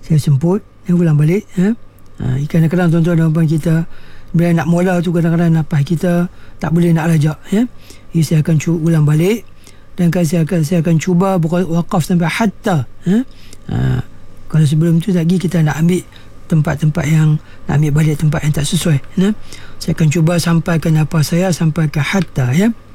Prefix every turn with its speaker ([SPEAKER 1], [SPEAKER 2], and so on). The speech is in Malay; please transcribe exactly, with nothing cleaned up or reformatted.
[SPEAKER 1] saya semput, saya ulang balik. Ya. Ha, kadang-kadang tuan-tuan dan puan kita bila nak mula tu kadang-kadang nafas kita tak boleh nak rajak. Ya. Jadi saya akan cu- ulang balik dan saya akan saya akan cuba wakaf sampai hatta. Ya. Ha, kalau sebelum tu lagi kita nak ambil tempat-tempat yang nak ambil balik tempat yang tak sesuai. Ya. Saya akan cuba sampaikan nafas saya sampai ke hatta. Ya.